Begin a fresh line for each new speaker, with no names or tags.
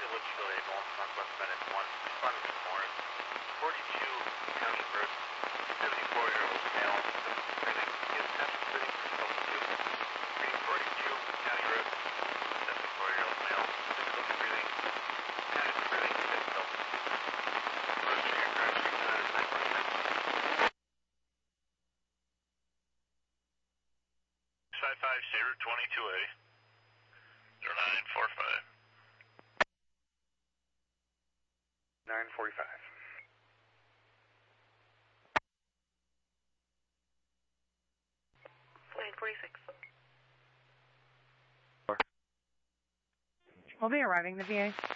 Chile, North Northwest Bennett 1, responding to Morris, 42 County Road, 74-year-old male, breathing, he has attention breathing for substitute. Reading 42 County Road, 74-year-old male, difficulty breathing, panic breathing, fit substitute. Emergency aircraft treatment at 9.6.
55 Sabre 22A, 0945.
9:45.
Flight 46.
We'll be arriving the VA.